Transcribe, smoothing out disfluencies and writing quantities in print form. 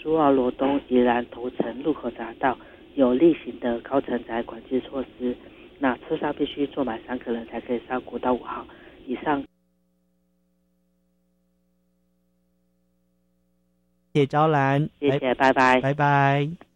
苏澳罗东宜兰头城路口匝道有例行的高承载管制措施，那车上必须坐满3个人才可以上国道5号。以上。 谢谢招揽， 谢谢，拜拜， 拜拜。